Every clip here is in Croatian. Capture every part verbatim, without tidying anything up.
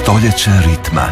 Stoljeće ritma.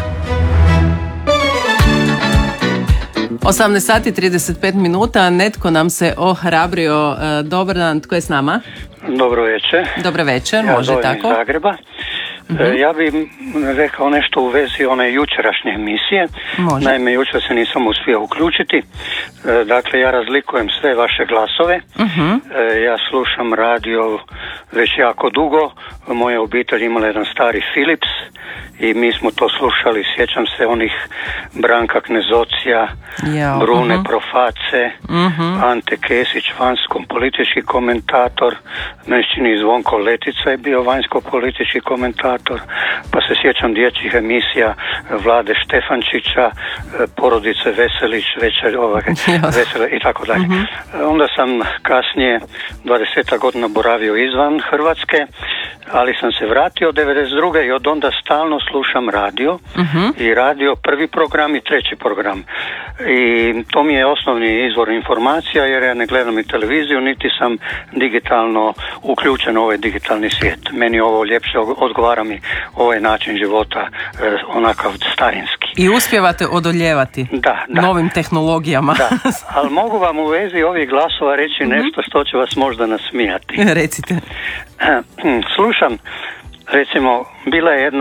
osamnaest sati trideset pet minuta, netko nam se ohrabrio. Dobar dan, tko je s nama? Dobro večer. Dobro večer, ja može tako? Iz Zagreba. Uh-huh. Ja bih rekao nešto u vezi one jučerašnje emisije. Može. Naime, jučer se nisam uspio uključiti. Dakle, ja razlikujem sve vaše glasove. Uh-huh. Ja slušam radio već jako dugo. Moja obitelj imala jedan stari Philips i mi smo to slušali. Sjećam se onih Branka Knezocija, ja, Brune uh-huh. Proface, uh-huh. Ante Kesić, vanjsko politički komentator. Meni se čini Zvonko Letica je bio vanjsko politički komentator. Pa se sjećam dječjih emisija Vlade Štefančića, porodice Veselić, večer, ovaj, vesele i tako dalje. Uh-huh. Onda sam kasnije dvadeset godina boravio izvan Hrvatske, ali sam se vratio devedeset druge i od onda stalno slušam radio. Uh-huh. I radio prvi program i treći program. I to mi je osnovni izvor informacija, jer ja ne gledam i televiziju, niti sam digitalno uključen u ovaj digitalni svijet. Meni ovo ljepše odgovara mi ovaj način života, eh, onakav starinski. I uspijevate odoljevati da, da. novim tehnologijama. Da, ali mogu vam u vezi ovih glasova reći nešto što će vas možda nasmijati. Recite. Slušam, recimo, bila je jedna